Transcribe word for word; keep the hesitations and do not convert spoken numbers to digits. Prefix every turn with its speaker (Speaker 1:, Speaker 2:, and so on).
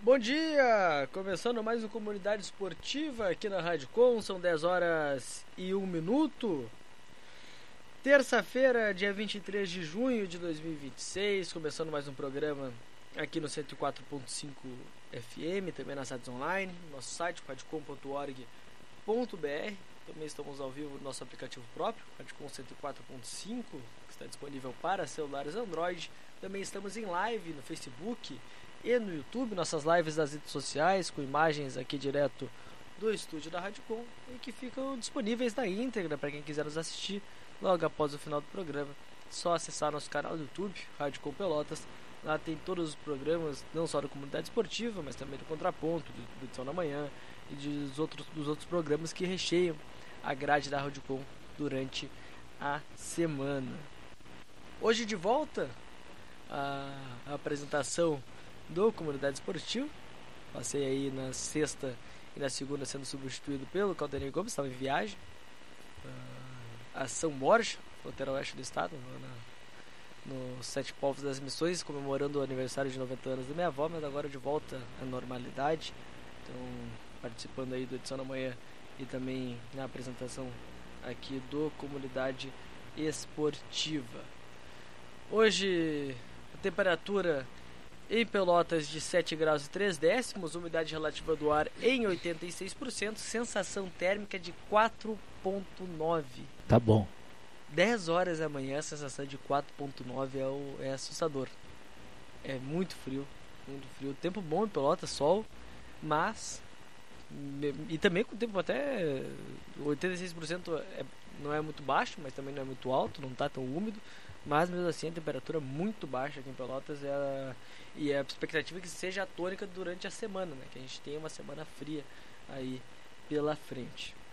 Speaker 1: Bom dia! Começando mais uma Comunidade Esportiva aqui na Rádio Com, são dez horas e um minuto. Terça-feira, dia vinte e três de junho de dois mil e vinte e seis, começando mais um programa aqui no cento e quatro ponto cinco F M, também nas rádios online, nosso site radiocom ponto org ponto b r. Também estamos ao vivo no nosso aplicativo próprio, Radiocom cento e quatro ponto cinco, que está disponível para celulares Android. Também estamos em live no Facebook e no YouTube, nossas lives das redes sociais, com imagens aqui direto do estúdio da Radiocom e que ficam disponíveis na íntegra para quem quiser nos assistir logo após o final do programa. Só acessar nosso canal do YouTube, Radiocom Pelotas. Lá tem todos os programas, não só da Comunidade Esportiva, mas também do Contraponto, do, do Edição da Manhã e dos outros, dos outros programas que recheiam a grade da Radiocom durante a semana. Hoje de volta a, a apresentação do Comunidade Esportiva. Passei aí na sexta e na segunda sendo substituído pelo Caldenei Gomes, estava em viagem a São Borja, fronteira oeste do estado, na, no Sete Povos das Missões, comemorando o aniversário de noventa anos da minha avó, mas agora de volta à normalidade. Então, participando aí do Edição da Manhã e também na apresentação aqui do Comunidade Esportiva. Hoje a temperatura em Pelotas de sete graus e três décimos, umidade relativa do ar em oitenta e seis por cento, sensação térmica de quatro vírgula nove.
Speaker 2: Tá bom.
Speaker 1: dez horas da manhã, a sensação de quatro vírgula nove é, o, é assustador. É muito frio, muito frio. Tempo bom em Pelotas, sol, mas... E também com o tempo até oitenta e seis por cento é, não é muito baixo, mas também não é muito alto, não está tão úmido. Mas mesmo assim a temperatura é muito baixa aqui em Pelotas é a, e a expectativa é que seja a tônica durante a semana, né? Que a gente tenha uma semana fria aí pela frente.